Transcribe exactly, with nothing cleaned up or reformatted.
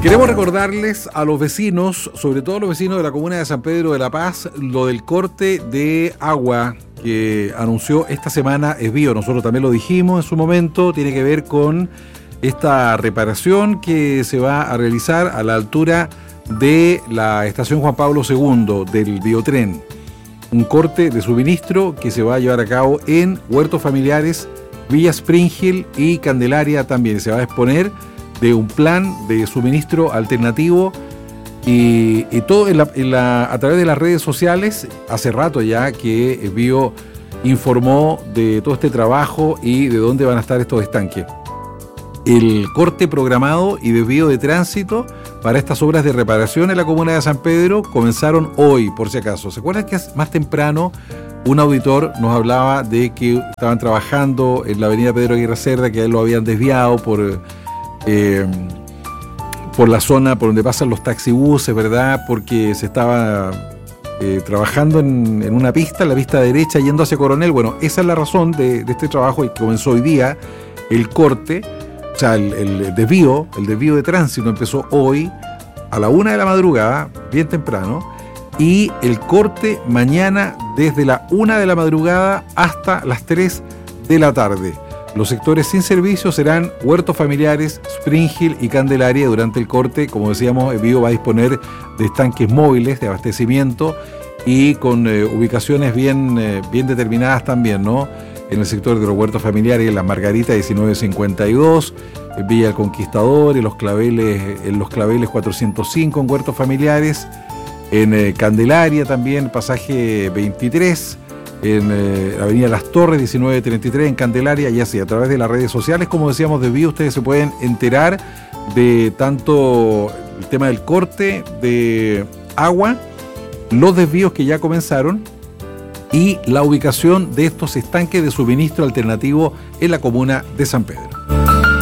Queremos recordarles a los vecinos, sobre todo a los vecinos de la comuna de San Pedro de la Paz, lo del corte de agua que anunció esta semana Esbio. Nosotros también lo dijimos en su momento, tiene que ver con esta reparación que se va a realizar a la altura de la estación Juan Pablo segundo del Biotren. Un corte de suministro que se va a llevar a cabo en Huertos Familiares, Villa Spring Hill y Candelaria también. Se va a exponer de un plan de suministro alternativo y, y todo en la, en la, a través de las redes sociales. Hace rato ya que Bio informó de todo este trabajo y de dónde van a estar estos estanques. El corte programado y desvío de tránsito para estas obras de reparación en la comuna de San Pedro comenzaron hoy, por si acaso. ¿Se acuerdan que más temprano un auditor nos hablaba de que estaban trabajando en la avenida Pedro Aguirre Cerda, que a él lo habían desviado por... Eh, por la zona por donde pasan los taxibuses, ¿verdad? Porque se estaba eh, trabajando en, en una pista, en la pista derecha, yendo hacia Coronel. Bueno, esa es la razón de, de este trabajo y que comenzó hoy día el corte, o sea, el, el desvío, el desvío de tránsito empezó hoy a la una de la madrugada, bien temprano, y el corte mañana desde la una de la madrugada hasta las tres de la tarde. Los sectores sin servicio serán Huertos Familiares, Spring Hill y Candelaria. Durante el corte, como decíamos, Bio va a disponer de estanques móviles de abastecimiento y con eh, ubicaciones bien, eh, bien determinadas también, ¿no? En el sector de los Huertos Familiares, en la Margarita diecinueve cincuenta y dos, en Villa El Conquistador, en los Claveles, en los Claveles cuatrocientos cinco en Huertos Familiares, en eh, Candelaria también, pasaje veintitrés, en eh, Avenida Las Torres diecinueve treinta y tres en Candelaria, y así a través de las redes sociales, como decíamos, de Bio, ustedes se pueden enterar de tanto el tema del corte de agua, los desvíos que ya comenzaron y la ubicación de estos estanques de suministro alternativo en la comuna de San Pedro.